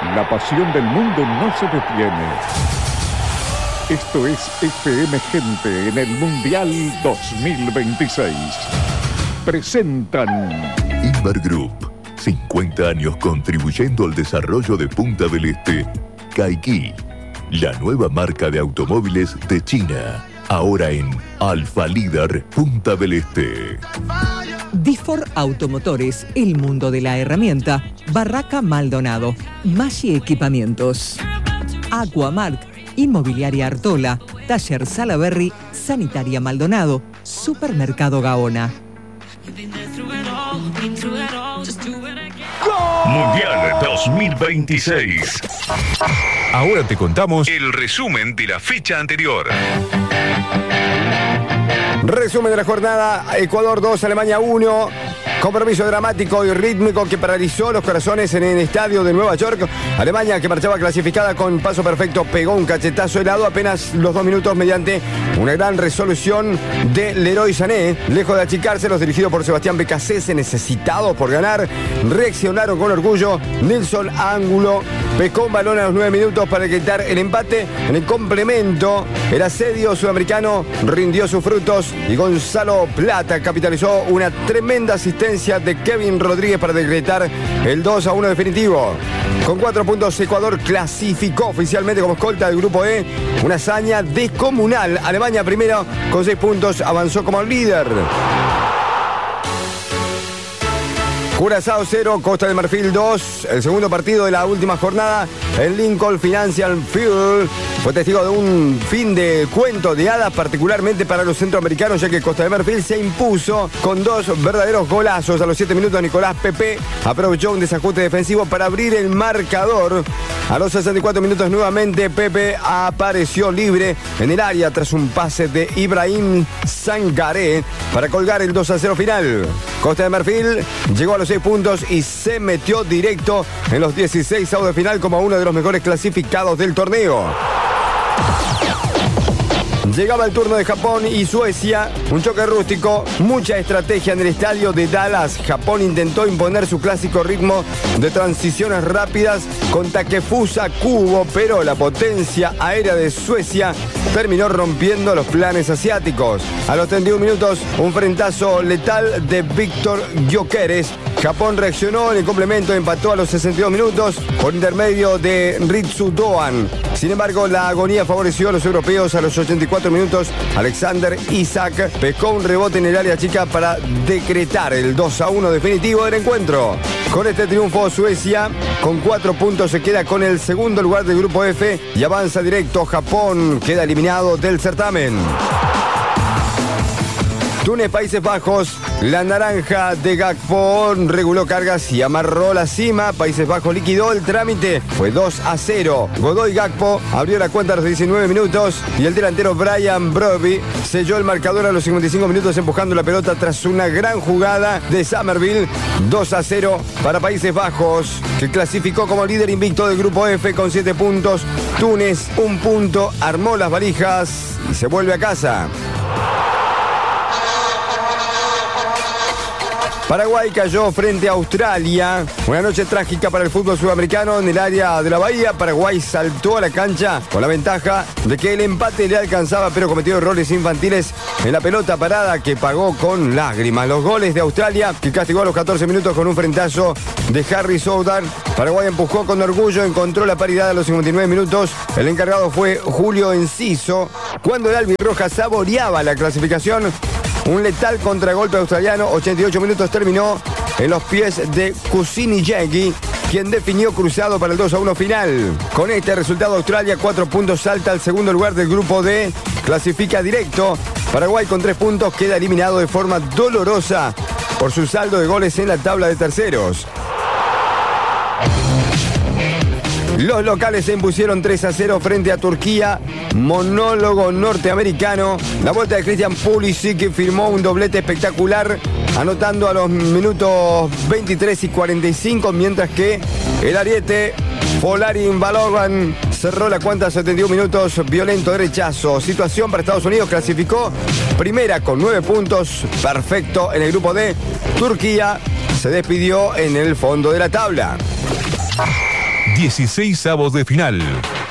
La pasión del mundo no se detiene. Esto es FM Gente en el Mundial 2026. Presentan Inver Group, 50 años contribuyendo al desarrollo de Punta del Este. Caiki, la nueva marca de automóviles de China. Ahora en Alfa Líder Punta del Este. Difor Automotores, el mundo de la herramienta. Barraca Maldonado. Maggi Equipamientos. Aquamark. Inmobiliaria Artola. Taller Salaberry. Sanitaria Maldonado. Supermercado Gaona. Mundial 2026. Ahora te contamos El resumen de la fecha anterior. Resumen de la jornada: Ecuador 2, Alemania 1. Compromiso dramático y rítmico que paralizó los corazones en el estadio de Nueva York. Alemania, que marchaba clasificada con paso perfecto, pegó un cachetazo helado apenas los 2 minutos mediante una gran resolución de Leroy Sané. Lejos de achicarse, los dirigidos por Sebastián Becasese, necesitados por ganar, reaccionaron con orgullo. Nilson Ángulo pescó un balón a los 9 minutos para quitar el empate. En el complemento, el asedio sudamericano rindió sus frutos y Gonzalo Plata capitalizó una tremenda asistencia de Kevin Rodríguez para decretar el 2-1 definitivo. Con 4 puntos, Ecuador clasificó oficialmente como escolta del grupo E. Una hazaña descomunal. Alemania primero con 6 puntos avanzó como líder. Curazao 0, Costa de Marfil 2. El segundo partido de la última jornada, el Lincoln Financial Field fue testigo de un fin de cuento de hadas, particularmente para los centroamericanos, ya que Costa de Marfil se impuso con 2 verdaderos golazos. A los 7 minutos, Nicolás Pepe aprovechó un desajuste defensivo para abrir el marcador. A los 64 minutos, nuevamente, Pepe apareció libre en el área tras un pase de Ibrahim Sangaré para colgar el 2-0 final. Costa de Marfil llegó a los 6 puntos y se metió directo en los 16avos de final como uno de los mejores clasificados del torneo. Llegaba el turno de Japón y Suecia, un choque rústico, mucha estrategia en el estadio de Dallas. Japón intentó imponer su clásico ritmo de transiciones rápidas con Takefusa Kubo, pero la potencia aérea de Suecia terminó rompiendo los planes asiáticos. A los 31 minutos, un frentazo letal de Víctor Gyökeres. Japón reaccionó en el complemento, empató a los 62 minutos por intermedio de Ritsu Doan. Sin embargo, la agonía favoreció a los europeos. A los 84 minutos, Alexander Isak pescó un rebote en el área chica para decretar el 2-1 definitivo del encuentro. Con este triunfo, Suecia, con 4 puntos, se queda con el segundo lugar del grupo F y avanza directo. Japón queda eliminado del certamen. Túnez, Países Bajos. La naranja de Gakpo reguló cargas y amarró la cima. Países Bajos liquidó el trámite. Fue 2-0. Godoy Gakpo abrió la cuenta a los 19 minutos y el delantero Brian Broby selló el marcador a los 55 minutos empujando la pelota tras una gran jugada de Somerville. 2-0 para Países Bajos, que clasificó como líder invicto del grupo F con 7 puntos. Túnez, 1 punto, armó las valijas y se vuelve a casa. Paraguay cayó frente a Australia. Una noche trágica para el fútbol sudamericano en el área de la Bahía. Paraguay saltó a la cancha con la ventaja de que el empate le alcanzaba, pero cometió errores infantiles en la pelota parada que pagó con lágrimas. Los goles de Australia, que castigó a los 14 minutos con un frentazo de Harry Soudard. Paraguay empujó con orgullo, encontró la paridad a los 59 minutos. El encargado fue Julio Enciso. Cuando el albirroja saboreaba la clasificación, un letal contragolpe australiano, 88 minutos, terminó en los pies de Kusini Yegi, quien definió cruzado para el 2-1 final. Con este resultado, Australia, 4 puntos, salta al segundo lugar del grupo D, clasifica directo. Paraguay con 3 puntos queda eliminado de forma dolorosa por su saldo de goles en la tabla de terceros. Los locales se impusieron 3-0 frente a Turquía. Monólogo norteamericano. La vuelta de Christian Pulisic firmó un doblete espectacular, anotando a los minutos 23 y 45, mientras que el ariete Folarin Balogun cerró la cuenta a 71 minutos. Violento derechazo. Situación para Estados Unidos. Clasificó primera con 9 puntos. Perfecto en el grupo D. Turquía se despidió en el fondo de la tabla. 16avos de final.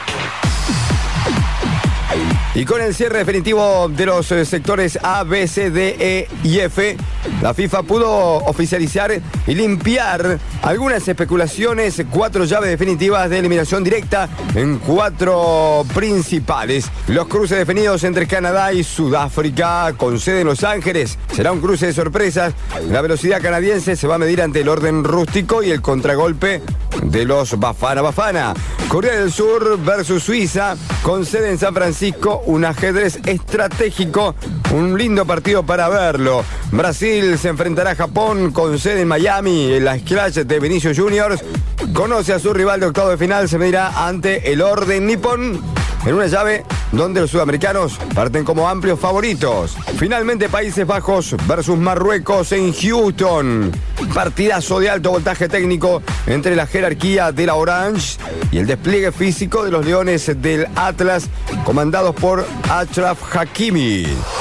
Y con el cierre definitivo de los sectores A, B, C, D, E y F, la FIFA pudo oficializar y limpiar algunas especulaciones, 4 llaves definitivas de eliminación directa en 4 principales. Los cruces definidos entre Canadá y Sudáfrica, con sede en Los Ángeles, será un cruce de sorpresas. La velocidad canadiense se va a medir ante el orden rústico y el contragolpe de los Bafana Bafana. Corea del Sur versus Suiza, con sede en San Francisco, un ajedrez estratégico, un lindo partido para verlo. Brasil se enfrentará a Japón, con sede en Miami. La Scratch de Vinicius Juniors conoce a su rival de octavo de final, se medirá ante el orden nipón, en una llave donde los sudamericanos parten como amplios favoritos. Finalmente, Países Bajos versus Marruecos en Houston. Partidazo de alto voltaje técnico entre la jerarquía de la Orange y el despliegue físico de los Leones del Atlas, comandados por Achraf Hakimi.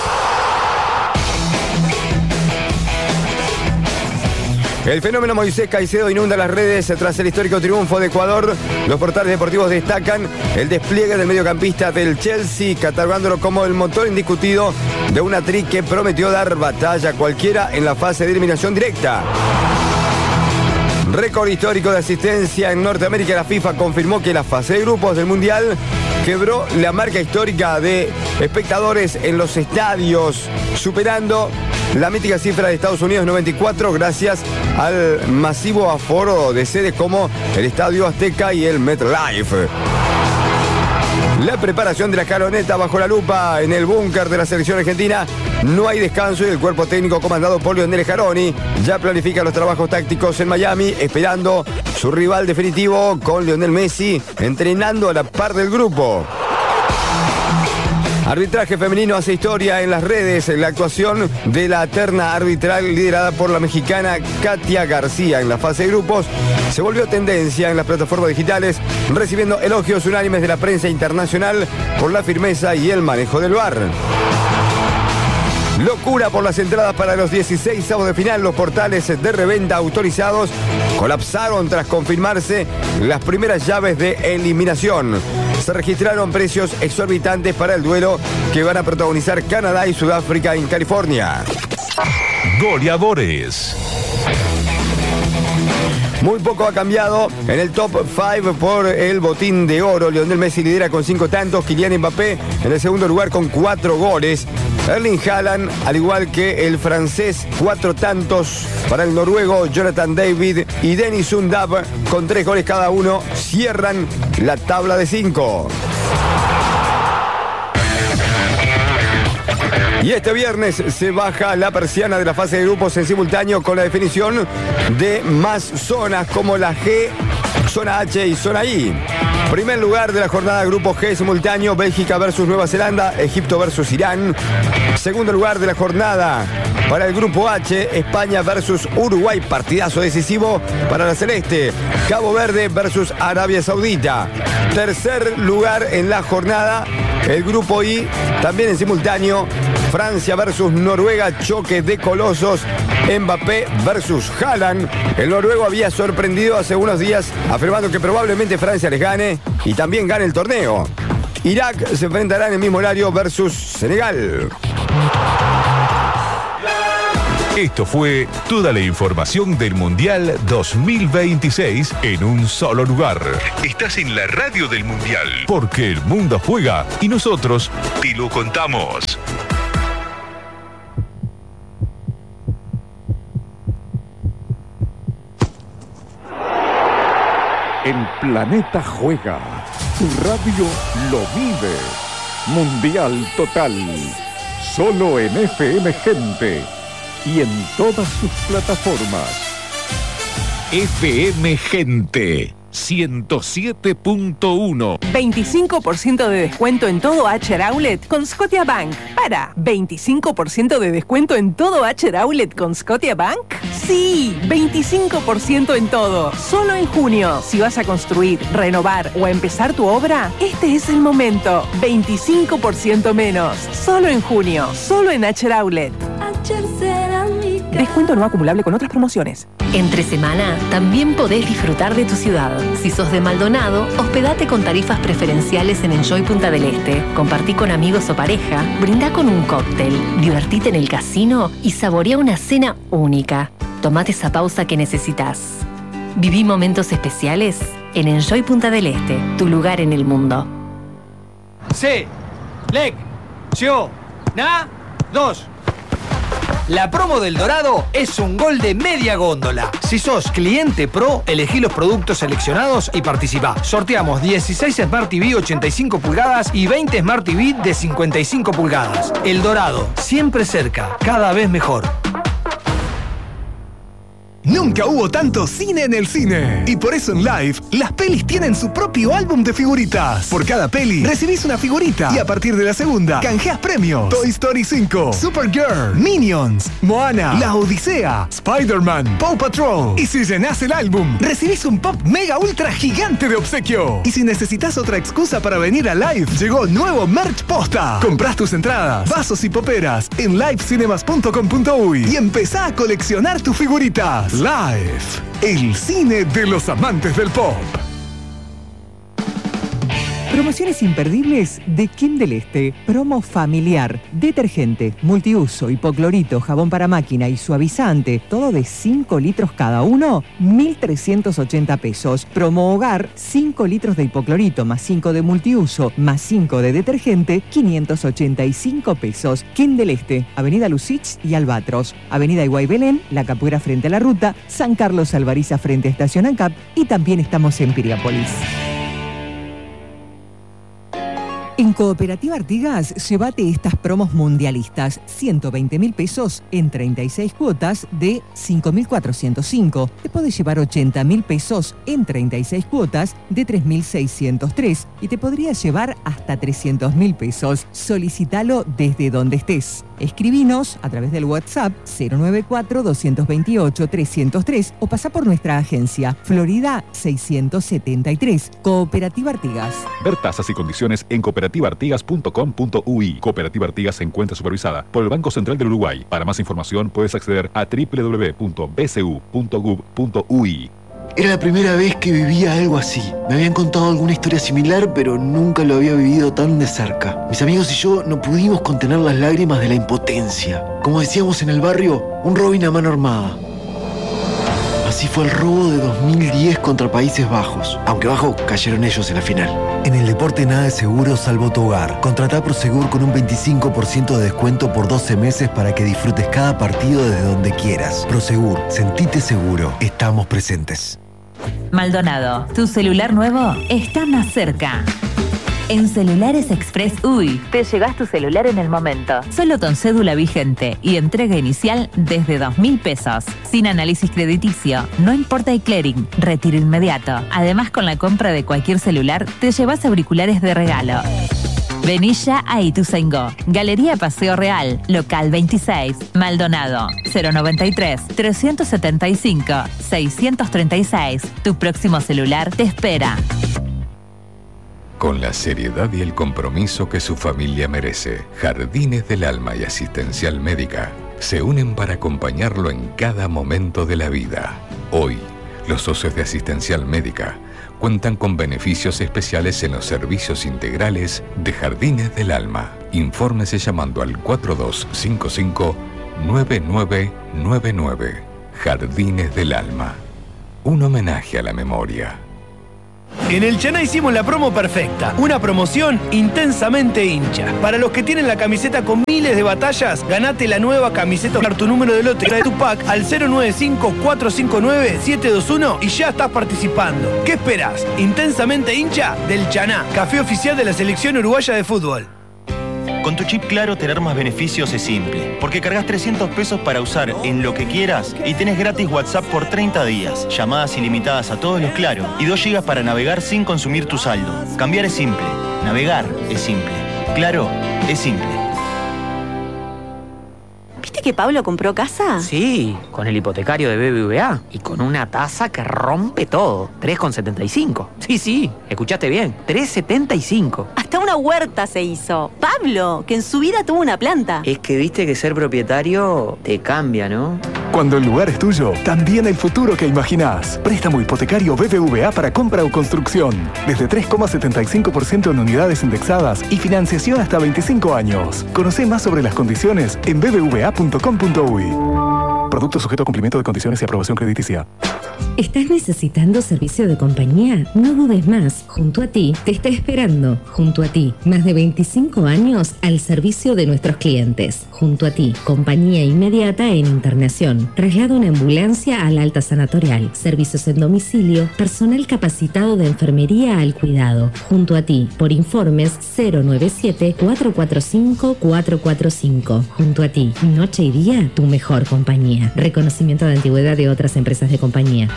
El fenómeno Moisés Caicedo inunda las redes tras el histórico triunfo de Ecuador. Los portales deportivos destacan el despliegue del mediocampista del Chelsea, catalogándolo como el motor indiscutido de una tri que prometió dar batalla a cualquiera en la fase de eliminación directa. Récord histórico de asistencia en Norteamérica. La FIFA confirmó que la fase de grupos del Mundial quebró la marca histórica de espectadores en los estadios, superando la mítica cifra de Estados Unidos 94 gracias al masivo aforo de sedes como el Estadio Azteca y el MetLife. La preparación de la escaloneta bajo la lupa en el búnker de la selección argentina. No hay descanso y el cuerpo técnico comandado por Lionel Scaloni ya planifica los trabajos tácticos en Miami, esperando su rival definitivo, con Lionel Messi entrenando a la par del grupo. Arbitraje femenino hace historia en las redes. La actuación de la terna arbitral liderada por la mexicana Katia García en la fase de grupos se volvió tendencia en las plataformas digitales, recibiendo elogios unánimes de la prensa internacional por la firmeza y el manejo del VAR. Locura por las entradas para los 16avos de final. Los portales de reventa autorizados colapsaron tras confirmarse las primeras llaves de eliminación. Se registraron precios exorbitantes para el duelo que van a protagonizar Canadá y Sudáfrica en California. Goleadores. Muy poco ha cambiado en el top 5 por el botín de oro. Lionel Messi lidera con 5 tantos, Kylian Mbappé en el segundo lugar con 4 goles. Erling Haaland, al igual que el francés, 4 tantos para el noruego Jonathan David y Denis Sundab, con 3 goles cada uno, cierran la tabla de 5. Y este viernes se baja la persiana de la fase de grupos en simultáneo con la definición de más zonas como la G, zona H y zona I. Primer lugar de la jornada grupo G simultáneo, Bélgica versus Nueva Zelanda, Egipto versus Irán. Segundo lugar de la jornada para el grupo H, España versus Uruguay, partidazo decisivo para la celeste. Cabo Verde versus Arabia Saudita. Tercer lugar en la jornada, el grupo I, también en simultáneo, Francia versus Noruega, choque de colosos. Mbappé versus Haaland. El noruego había sorprendido hace unos días afirmando que probablemente Francia les gane y también gane el torneo. Irak se enfrentará en el mismo horario versus Senegal. Esto fue toda la información del Mundial 2026 en un solo lugar. Estás en la radio del Mundial. Porque el mundo juega y nosotros Te lo contamos. El planeta juega. Tu radio lo vive. Mundial total. Solo en FM Gente. Y en todas sus plataformas. FM Gente 107.1. 25% de descuento en todo Acher Outlet con Scotiabank. ¿Para 25% de descuento en todo Acher Outlet con Scotiabank? Sí, 25% en todo. Solo en junio. Si vas a construir, renovar o empezar tu obra, este es el momento. 25% menos. Solo en junio. Solo en Acher Outlet. Descuento no acumulable con otras promociones. Entre semana también podés disfrutar de tu ciudad. Si sos de Maldonado, hospedate con tarifas preferenciales en Enjoy Punta del Este. Compartí con amigos o pareja, brindá con un cóctel, divertite en el casino y saborea una cena única. Tomate esa pausa que necesitas. Viví momentos especiales en Enjoy Punta del Este, tu lugar en el mundo. Dos. La promo del Dorado es un gol de media góndola. Si sos cliente pro, elegí los productos seleccionados y participá. Sorteamos 16 Smart TV 85 pulgadas y 20 Smart TV de 55 pulgadas. El Dorado, siempre cerca, cada vez mejor. Nunca hubo tanto cine en el cine. Y por eso en Live, las pelis tienen su propio álbum de figuritas. Por cada peli, recibís una figurita. Y a partir de la segunda, canjeas premios. Toy Story 5, Supergirl, Minions, Moana, La Odisea, Spider-Man, Paw Patrol. Y si llenás el álbum, recibís un pop mega ultra gigante de obsequio. Y si necesitas otra excusa para venir a Live, llegó nuevo merch posta. Comprás tus entradas, vasos y poperas en livecinemas.com.uy y empezá a coleccionar tus figuritas. Live, el cine de los amantes del pop. Promociones imperdibles de Kim del Este. Promo familiar. Detergente, multiuso, hipoclorito, jabón para máquina y suavizante. Todo de 5 litros cada uno, 1.380 pesos. Promo hogar, 5 litros de hipoclorito más 5 de multiuso más 5 de detergente, 585 pesos. Kim del Este, Avenida Lucich y Albatros. Avenida Iguay Belén, La Capuera frente a la ruta, San Carlos Alvariza frente a Estación ANCAP y también estamos en Piriápolis. En Cooperativa Artigas, llévate estas promos mundialistas. 120.000 pesos en 36 cuotas de 5.405. Te podés llevar 80.000 pesos en 36 cuotas de 3.603. Y te podrías llevar hasta 300.000 pesos. Solicítalo desde donde estés. Escribinos a través del WhatsApp 094-228-303 o pasá por nuestra agencia Florida 673. Cooperativa Artigas. Ver tasas y condiciones en cooperativaartigas.com.uy. Cooperativa Artigas se encuentra supervisada por el Banco Central del Uruguay. Para más información puedes acceder a www.bcu.gov.uy. Era la primera vez que vivía algo así. Me habían contado alguna historia similar, pero nunca lo había vivido tan de cerca. Mis amigos y yo no pudimos contener las lágrimas de la impotencia. Como decíamos en el barrio, un Robin a mano armada. Así fue el robo de 2010 contra Países Bajos, aunque bajo cayeron ellos en la final. En el deporte nada es seguro salvo tu hogar. Contratá Prosegur con un 25% de descuento por 12 meses para que disfrutes cada partido desde donde quieras. Prosegur, sentite seguro. Estamos presentes. Maldonado, tu celular nuevo está más cerca. En Celulares Express UI te llevas tu celular en el momento. Solo con cédula vigente y entrega inicial desde 2.000 pesos. Sin análisis crediticio, no importa el clearing, retiro inmediato. Además, con la compra de cualquier celular, te llevas auriculares de regalo. Vení ya a Ituzaingó. Galería Paseo Real, local 26, Maldonado, 093-375-636. Tu próximo celular te espera. Con la seriedad y el compromiso que su familia merece, Jardines del Alma y Asistencial Médica se unen para acompañarlo en cada momento de la vida. Hoy, los socios de Asistencial Médica cuentan con beneficios especiales en los servicios integrales de Jardines del Alma. Infórmese llamando al 4255-9999. Jardines del Alma. Un homenaje a la memoria. En el Chaná hicimos la promo perfecta. Una promoción intensamente hincha. Para los que tienen la camiseta con miles de batallas, ganate la nueva camiseta. Tu número de lote de tu pack al 095-459-721 y ya estás participando. ¿Qué esperás? Intensamente hincha del Chaná, café oficial de la selección uruguaya de fútbol. Con tu chip Claro, tener más beneficios es simple. Porque cargas 300 pesos para usar en lo que quieras y tenés gratis WhatsApp por 30 días, llamadas ilimitadas a todos los Claro y 2 GB para navegar sin consumir tu saldo. Cambiar es simple. Navegar es simple. Claro, es simple. ¿Viste que Pablo compró casa? Sí, con el hipotecario de BBVA y con una tasa que rompe todo. 3,75. Sí, escuchaste bien. 3,75. Hasta una huerta se hizo. Pablo, que en su vida tuvo una planta. Es que viste que ser propietario te cambia, ¿no? Cuando el lugar es tuyo, también el futuro que imaginás. Préstamo hipotecario BBVA para compra o construcción. Desde 3,75% en unidades indexadas y financiación hasta 25 años. Conocé más sobre las condiciones en bbva.com.uy. Producto sujeto a cumplimiento de condiciones y aprobación crediticia. ¿Estás necesitando servicio de compañía? No dudes más. Junto a ti te está esperando. Junto a ti, más de 25 años al servicio de nuestros clientes. Junto a ti, compañía inmediata en internación. Traslado en ambulancia al alta sanatorial. Servicios en domicilio. Personal capacitado de enfermería al cuidado. Junto a ti, por informes 097-445-445. Junto a ti, noche y día, tu mejor compañía. Reconocimiento de antigüedad de otras empresas de compañía.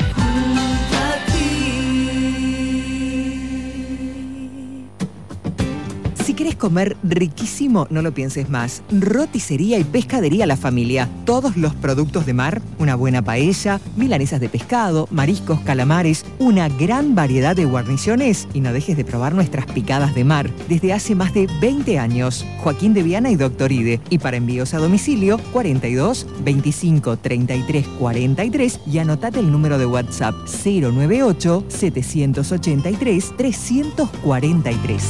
Si querés comer riquísimo, no lo pienses más. Roticería y Pescadería La Familia. Todos los productos de mar, una buena paella, milanesas de pescado, mariscos, calamares, una gran variedad de guarniciones y no dejes de probar nuestras picadas de mar. Desde hace más de 20 años. Joaquín de Viana y Doctor Ide. Y para envíos a domicilio, 42 25 33 43 y anotate el número de WhatsApp 098 783 343.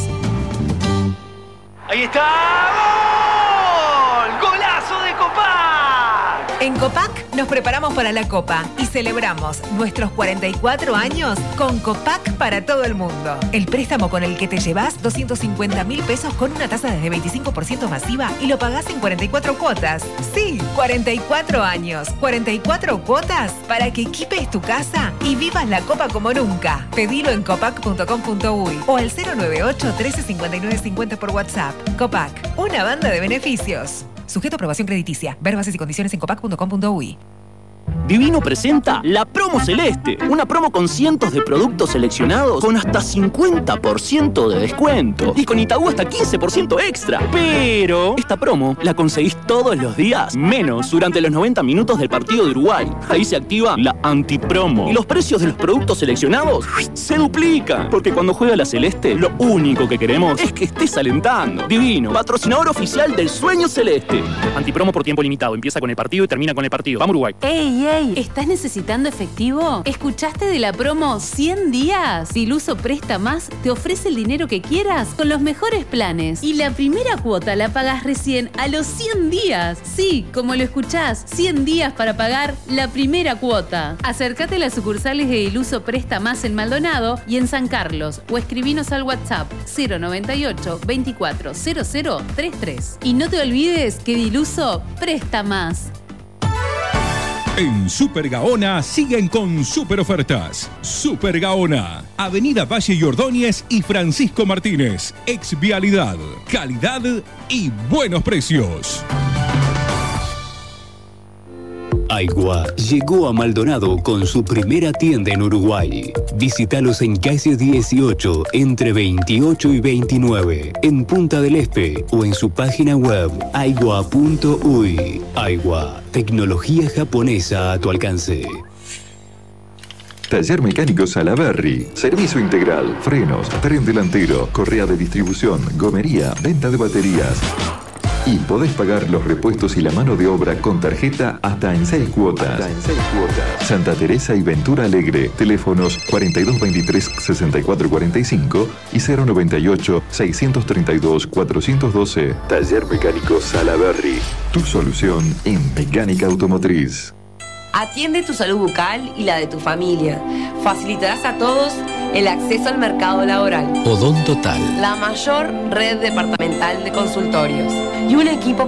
¡Ahí está! ¡Gol! ¡Golazo de Copac! En Copac nos preparamos para la Copa y celebramos nuestros 44 años con Copac para todo el mundo. El préstamo con el que te llevas 250.000 pesos con una tasa desde 25% masiva y lo pagás en 44 cuotas. Sí, 44 años, 44 cuotas para que equipes tu casa y vivas la Copa como nunca. Pedilo en copac.com.uy o al 098 13 59 50 por WhatsApp. Copac, una banda de beneficios. Sujeto a aprobación crediticia. Ver bases y condiciones en copac.com.uy. Divino presenta la Promo Celeste, una promo con cientos de productos seleccionados con hasta 50% de descuento y con Itaú hasta 15% extra. Pero esta promo la conseguís todos los días, menos durante los 90 minutos del partido de Uruguay. Ahí se activa la antipromo y los precios de los productos seleccionados se duplican, porque cuando juega la Celeste, lo único que queremos es que estés alentando. Divino, patrocinador oficial del Sueño Celeste. Antipromo por tiempo limitado, empieza con el partido y termina con el partido. Vamos Uruguay. ¡Ey! ¿Estás necesitando efectivo? ¿Escuchaste de la promo 100 días? Diluso Presta Más te ofrece el dinero que quieras con los mejores planes. Y la primera cuota la pagas recién a los 100 días. Sí, como lo escuchás, 100 días para pagar la primera cuota. Acércate a las sucursales de Diluso Presta Más en Maldonado y en San Carlos o escribinos al WhatsApp 098 24 00 33. Y no te olvides que Diluso presta más. En Super Gaona siguen con super ofertas. Super Gaona, Avenida Valle y Ordóñez y Francisco Martínez. Ex Vialidad, calidad y buenos precios. Aigua llegó a Maldonado con su primera tienda en Uruguay. Visítalos en calle 18, entre 28 y 29, en Punta del Este o en su página web aigua.uy. Aigua, tecnología japonesa a tu alcance. Taller Mecánico Salaberry. Servicio integral, frenos, tren delantero, correa de distribución, gomería, venta de baterías. Y podés pagar los repuestos y la mano de obra con tarjeta hasta en 6 cuotas. Santa Teresa y Ventura Alegre. Teléfonos 4223-6445 y 098-632-412. Taller Mecánico Salaberry. Tu solución en mecánica automotriz. Atiende tu salud bucal y la de tu familia. Facilitarás a todos el acceso al mercado laboral. Odontotal. La mayor red departamental de consultorios. Y un equipo